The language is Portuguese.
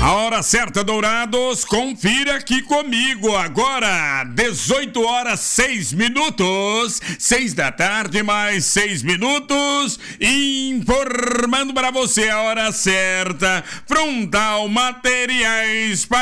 A hora certa, Dourados, confira aqui comigo agora, 18 horas 6 minutos, 6 da tarde mais 6 minutos, informando para você a hora certa, Frontal Materiais